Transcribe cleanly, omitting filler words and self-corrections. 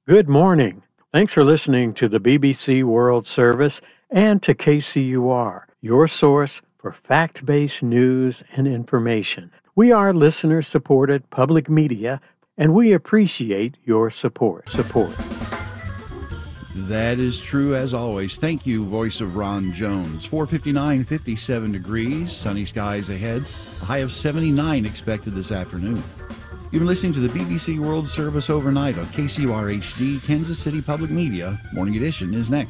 Good morning. Thanks for listening to the BBC World Service and to KCUR, your source for fact-based news and information. We are listener-supported public media, and we appreciate your support. That is true as always. Thank you, voice of Ron Jones. 4:59, 57 degrees, sunny skies ahead. A high of 79 expected this afternoon. You've been listening to the BBC World Service overnight on KCUR HD, Kansas City Public Media. Morning Edition is next.